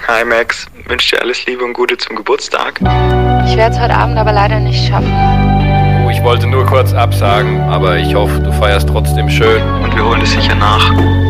Hi Max, wünsche dir alles Liebe und Gute zum Geburtstag. Ich werde es heute Abend aber leider nicht schaffen. Ich wollte nur kurz absagen, aber ich hoffe, du feierst trotzdem schön. Und wir holen es sicher nach.